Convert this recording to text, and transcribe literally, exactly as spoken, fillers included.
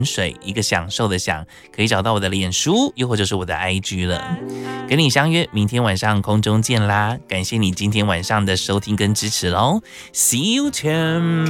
水，一个享受的享，可以找到我的脸书，又或者是我的 I G 了。跟你相约明天晚上空中见啦！感谢你今天晚上的收听跟支持喽 ，See you, Tim。